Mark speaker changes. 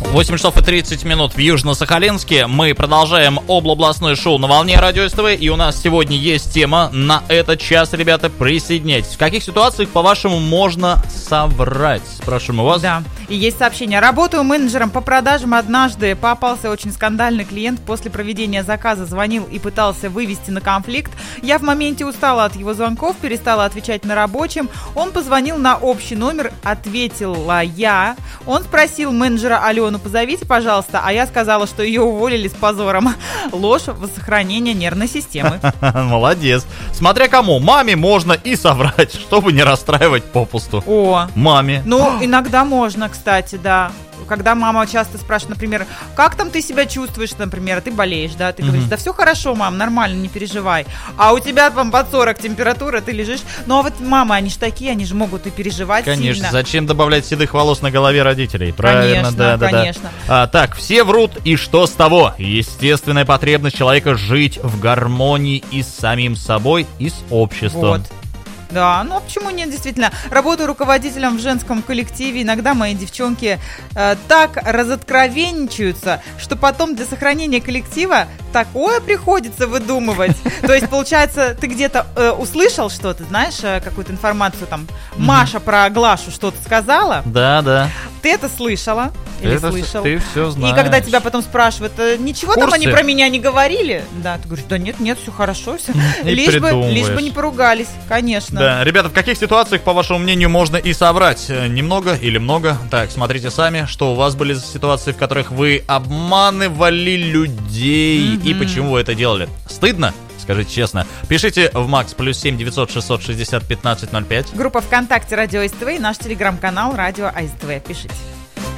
Speaker 1: 8 часов и 30 минут в Южно-Сахалинске. Мы продолжаем областное шоу на волне Радио СТВ. И у нас сегодня есть тема на этот час, ребята. Присоединяйтесь. В каких ситуациях, по-вашему, можно соврать? Спрашиваем у вас.
Speaker 2: Да, и есть сообщение. Работаю менеджером по продажам. Однажды попался очень скандальный клиент. После проведения заказа звонил и пытался вывести на конфликт. Я в моменте устала от его звонков, перестала отвечать на рабочем. Он позвонил на общий номер, ответила я. Он спросил менеджера: Алену позовите, пожалуйста. А я сказала, что ее уволили с позором. Ложь во сохранение нервной системы.
Speaker 1: Молодец. Смотря кому. Маме можно и соврать, чтобы не расстраивать попусту.
Speaker 2: О,
Speaker 1: маме.
Speaker 2: Ну, иногда можно, кстати, да. Когда мама часто спрашивает, например, как там ты себя чувствуешь, например, ты болеешь, да, ты говоришь, да все хорошо, мам, нормально, не переживай. А у тебя там под 40 температура, ты лежишь. Ну, а вот мамы, они же такие, они же могут и переживать.
Speaker 1: Конечно,
Speaker 2: сильно.
Speaker 1: Зачем добавлять седых волос на голове родителей? Правильно,
Speaker 2: конечно,
Speaker 1: да.
Speaker 2: конечно.
Speaker 1: Так, все врут, и что с того? Естественная потребность человека жить в гармонии и с самим собой, и с обществом.
Speaker 2: Вот. Да, ну а почему нет, действительно. Работаю руководителем в женском коллективе. Иногда мои девчонки так разоткровенничаются, что потом для сохранения коллектива такое приходится выдумывать. То есть, получается, ты где-то услышал что-то, знаешь, какую-то информацию, там, Маша про Глашу что-то сказала.
Speaker 1: Да.
Speaker 2: Ты это слышала или слышал?
Speaker 1: Ты все знаешь.
Speaker 2: И когда тебя потом спрашивают, ничего там они про меня не говорили? Да, ты говоришь, да нет, все хорошо, все. Лишь бы не поругались, конечно.
Speaker 1: Да, ребята, в каких ситуациях, по вашему мнению, можно и соврать? Немного или много? Так, смотрите сами, что у вас были за ситуации, в которых вы обманывали людей, и почему вы это делали. Стыдно? Скажите честно. Пишите в МАКС +7 900 660 1505.
Speaker 2: Группа ВКонтакте Радио СТВ и наш телеграм-канал Радио АСТВ. Пишите.